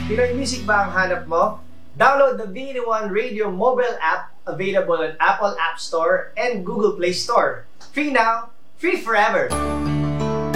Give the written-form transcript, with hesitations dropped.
Pinoy Music ba ang hanap mo? Download the VD1 Radio mobile app available on Apple App Store and Google Play Store. Free now, free forever!